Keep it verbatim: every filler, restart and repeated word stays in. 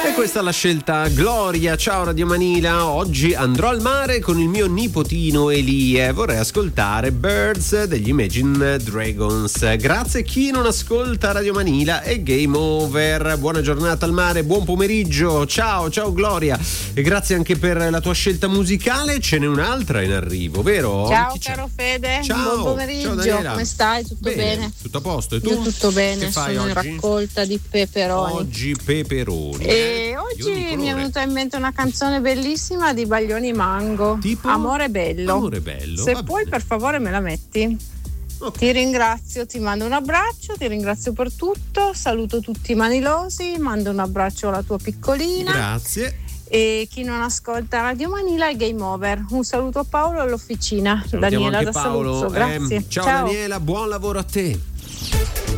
E questa è la scelta Gloria. Ciao Radio Manila, oggi andrò al mare con il mio nipotino Elie. Vorrei ascoltare Birds degli Imagine Dragons. Grazie a chi non ascolta Radio Manila e Game Over. Buona giornata al mare, buon pomeriggio. Ciao, ciao Gloria. E grazie anche per la tua scelta musicale. Ce n'è un'altra in arrivo, vero? Ciao caro Fede, ciao. Buon pomeriggio. Ciao, come stai? Tutto bene? bene? Tutto a posto? E tu? Io tutto bene, che fai sono oggi? in raccolta di peperoni. Oggi peperoni. E oggi mi è venuta in mente una canzone bellissima di Baglioni Mango. Tipo? Amore bello. Amore bello. Se va puoi bene. per favore me la metti. Okay. Ti ringrazio, ti mando un abbraccio, ti ringrazio per tutto, saluto tutti i manilosi, mando un abbraccio alla tua piccolina. Grazie. E chi non ascolta Radio Manila è Game Over. Un saluto a Paolo all'officina. Salutiamo Daniela anche da Paolo. Saluzzo, grazie. Eh, ciao, Ciao Daniela, buon lavoro a te.